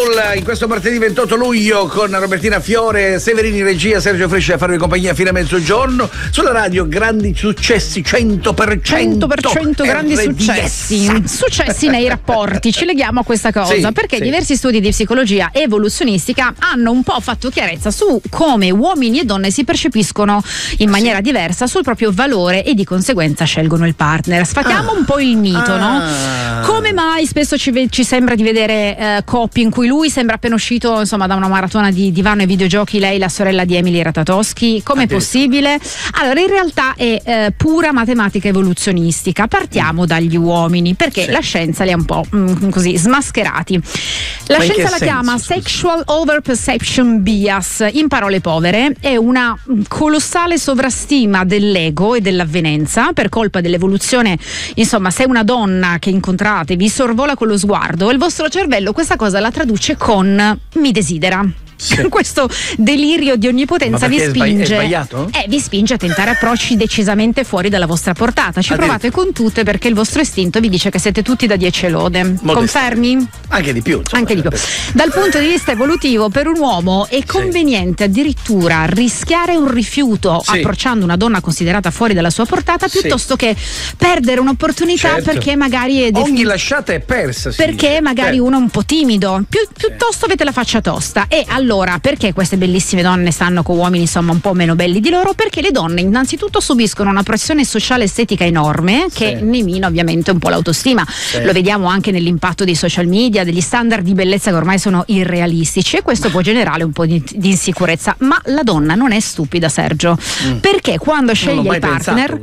Soul in questo martedì 28 luglio con Robertina Fiore, Severini in regia, Sergio Frescia a farvi compagnia fino a mezzogiorno. Sulla radio grandi successi, 100% grandi successi nei rapporti. Ci leghiamo a questa cosa perché diversi studi di psicologia evoluzionistica hanno un po' fatto chiarezza su come uomini e donne si percepiscono in maniera diversa sul proprio valore e di conseguenza scelgono il partner. Sfatiamo un po' il mito, no? Come mai spesso ci sembra di vedere coppie in cui lui sembra appena uscito insomma da una maratona di divano e videogiochi, lei la sorella di Emily Ratajkowski? Com'è possibile? Allora in realtà è pura matematica evoluzionistica. Partiamo dagli uomini perché la scienza li ha un po' così smascherati. La scienza la chiama sexual overperception bias. In parole povere è una colossale sovrastima dell'ego e dell'avvenenza per colpa dell'evoluzione. Insomma, se una donna che incontrate vi sorvola con lo sguardo, il vostro cervello questa cosa la traduce con mi desidera. Questo delirio di onnipotenza vi spinge vi spinge a tentare approcci decisamente fuori dalla vostra portata. Ci provate con tutte perché il vostro istinto vi dice che siete tutti da 10 lode. Confermi? Anche di più. Anche di più. Dal punto di vista evolutivo, per un uomo è conveniente addirittura rischiare un rifiuto approcciando una donna considerata fuori dalla sua portata piuttosto che perdere un'opportunità perché magari ogni lasciata è persa. Perché magari uno è un po' timido. Piuttosto avete la faccia tosta. E allora, perché queste bellissime donne stanno con uomini insomma un po' meno belli di loro? Perché le donne innanzitutto subiscono una pressione sociale estetica enorme che ne mina ovviamente un po' l'autostima. Lo vediamo anche nell'impatto dei social media, degli standard di bellezza che ormai sono irrealistici e questo può generare un po' di insicurezza. Ma la donna non è stupida, Sergio, perché quando sceglie il partner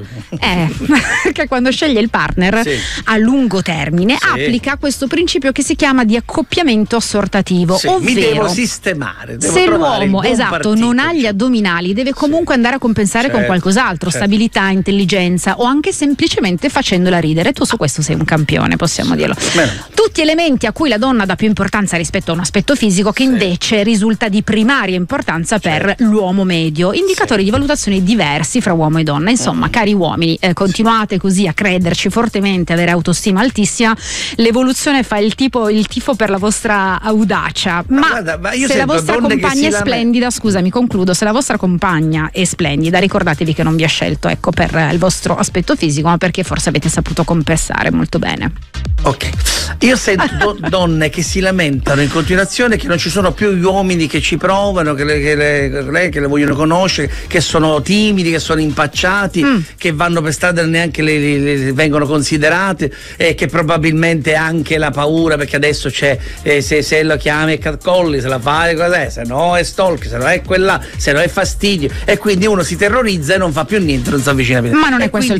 perché quando sceglie il partner a lungo termine applica questo principio che si chiama di accoppiamento assortativo, ovvero mi devo sistemare. Se l'uomo non ha gli addominali, deve comunque andare a compensare con qualcos'altro, stabilità, intelligenza o anche semplicemente facendola ridere. Tu su questo sei un campione, possiamo dirlo. Tutti elementi a cui la donna dà più importanza rispetto a un aspetto fisico che invece risulta di primaria importanza per l'uomo medio. Indicatori di valutazione diversi fra uomo e donna. Insomma, cari uomini, continuate così a crederci fortemente, avere autostima altissima. L'evoluzione fa il tifo per la vostra audacia. Ma se la vostra compagna è splendida, scusami, concludo, se la vostra compagna è splendida, ricordatevi che non vi ha scelto per il vostro aspetto fisico, ma perché forse avete saputo compensare molto bene. Ok, io sento donne che si lamentano in continuazione che non ci sono più gli uomini che ci provano, che le vogliono conoscere, che sono timidi, che sono impacciati, che vanno per strada e neanche le vengono considerate, e che probabilmente anche la paura, perché adesso c'è se lo chiami e catcolli, se la fai cos'è, se no è stalk, se no è quella, se no è fastidio, e quindi uno si terrorizza e non fa più niente, non si avvicina più. Ma non è questo il